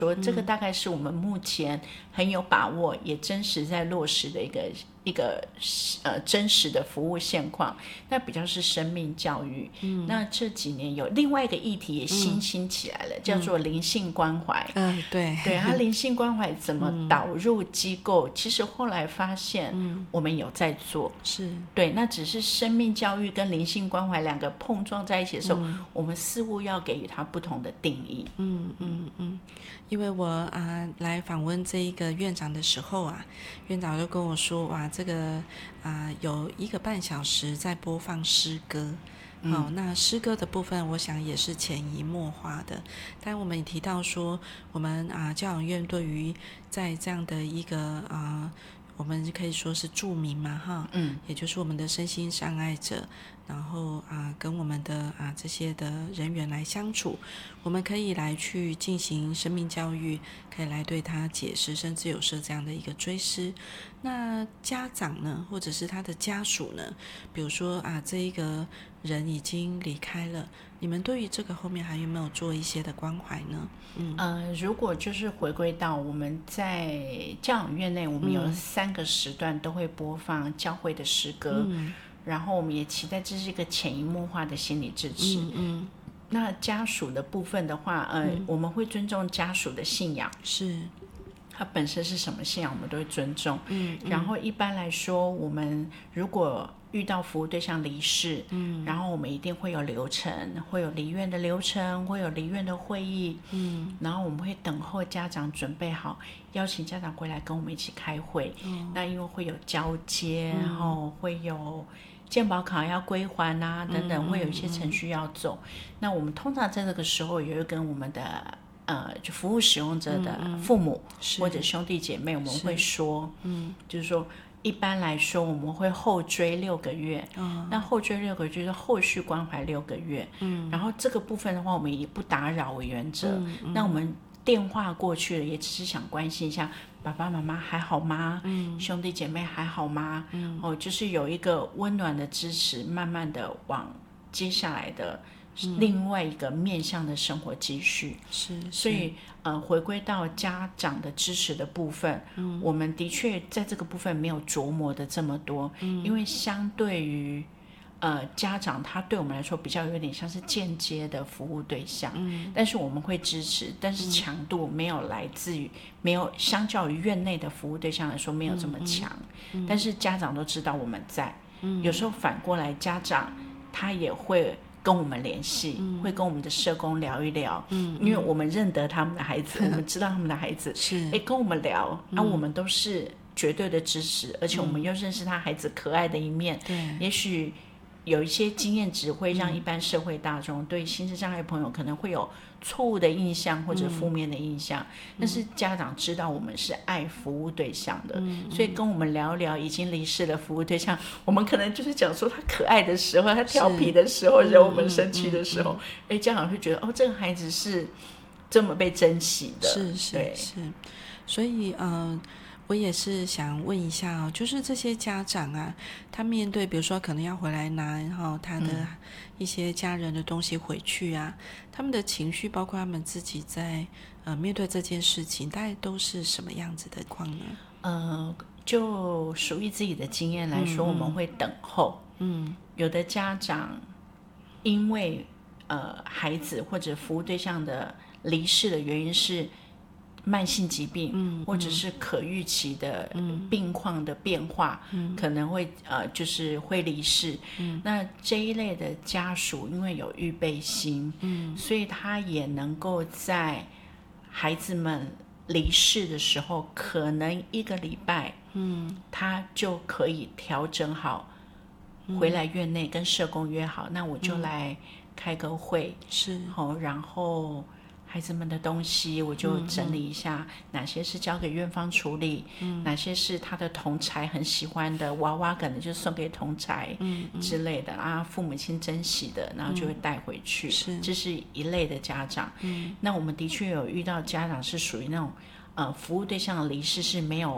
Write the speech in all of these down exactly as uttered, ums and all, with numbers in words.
说这个大概是我们目前很有把握也真实在落实的一个一个呃真实的服务现况。那比较是生命教育、嗯、那这几年有另外一个议题也新兴起来了、嗯、叫做灵性关怀。 嗯、呃，对对，它灵性关怀怎么导入机构、嗯、其实后来发现我们有在做、 嗯、是对，那只是生命教育跟灵性关怀两个碰撞在一起的时候、嗯、我们似乎要给予它不同的定义。 嗯嗯嗯，因为我啊来访问这一个院长的时候啊，院长就跟我说，哇，这个啊有一个半小时在播放诗歌。好、嗯哦，那诗歌的部分我想也是潜移默化的，但我们也提到说我们啊教养院对于在这样的一个啊我们可以说是住民嘛哈，嗯，也就是我们的身心障碍者，然后啊跟我们的啊这些的人员来相处，我们可以来去进行生命教育，可以来对他解释，甚至有设这样的一个追思。那家长呢，或者是他的家属呢，比如说啊这一个人已经离开了，你们对于这个后面还有没有做一些的关怀呢？ 嗯，呃，如果就是回归到我们在教养院内，我们有三个时段都会播放教会的诗歌，嗯、然后我们也期待这是一个潜移默化的心理支持。嗯嗯，那家属的部分的话，呃，嗯、我们会尊重家属的信仰， 是。 他本身是什么信仰，我们都会尊重。嗯，嗯然后一般来说，我们如果遇到服务对象离世，嗯，然后我们一定会有流程，会有离院的流程，会有离院的会议，嗯，然后我们会等候家长准备好，邀请家长回来跟我们一起开会。嗯，那因为会有交接，嗯、然后会有健保卡要归还啊等等，会有一些程序要走。嗯、那我们通常在这个时候也会跟我们的呃，就服务使用者的父母、嗯嗯、或者兄弟姐妹，我们会说，嗯，就是说，一般来说我们会后追六个月，嗯，那后追六个月就是后续关怀六个月，嗯，然后这个部分的话，我们以不打扰为原则，嗯嗯、那我们电话过去了，也只是想关心一下爸爸妈妈还好吗？嗯，兄弟姐妹还好吗？嗯，哦，就是有一个温暖的支持，慢慢的往接下来的。另外一个面向的生活继续， 是， 所以呃，回归到家长的支持的部分，嗯，我们的确在这个部分没有琢磨的这么多，嗯，因为相对于呃家长，他对我们来说比较有点像是间接的服务对象，嗯，但是我们会支持，但是强度没有来自于没有相较于院内的服务对象来说没有这么强，嗯嗯、但是家长都知道我们在，嗯，有时候反过来家长他也会。跟我们联系、嗯、会跟我们的社工聊一聊、嗯、因为我们认得他们的孩子、嗯、我们知道他们的孩子是跟我们聊、嗯啊、我们都是绝对的支持，而且我们又认识他孩子可爱的一面、嗯、也许有一些经验值会让一般社会大众对心智障碍朋友可能会有错误的印象或者负面的印象、嗯、但是家长知道我们是爱服务对象的、嗯、所以跟我们聊聊已经离世的服务对象，我们可能就是讲说他可爱的时候，他调皮的时候，惹我们生气的时候，哎、嗯嗯嗯，家长会觉得哦，这个孩子是这么被珍惜的， 是是是，所以呃我也是想问一下哦，就是这些家长啊，他面对比如说可能要回来拿、哦、他的一些家人的东西回去啊、嗯、他们的情绪包括他们自己在呃面对这件事情大概都是什么样子的况呢？ 呃，就属于自己的经验来说、嗯、我们会等候，嗯，有的家长因为呃孩子或者服务对象的离世的原因是慢性疾病、嗯、或者是可预期的病况的变化、嗯、可能会呃就是会离世、嗯、那这一类的家属因为有预备心、嗯、所以他也能够在孩子们离世的时候可能一个礼拜、嗯、他就可以调整好、嗯、回来院内跟社工约好，那我就来开个会、嗯、是、哦、然后孩子们的东西我就整理一下、嗯、哪些是交给院方处理、嗯、哪些是他的同侪很喜欢的娃娃可能就送给同侪之类的、嗯嗯、啊，父母亲珍惜的然后就会带回去、嗯、是，这是一类的家长、嗯、那我们的确有遇到家长是属于那种呃服务对象的离世是没有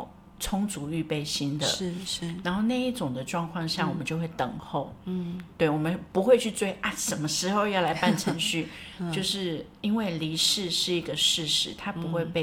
充足预备心的， 是是， 然后那一种的状况下，我们就会等候。嗯，对，我们不会去追啊，什么时候要来办程序？就是因为离世是一个事实，它不会被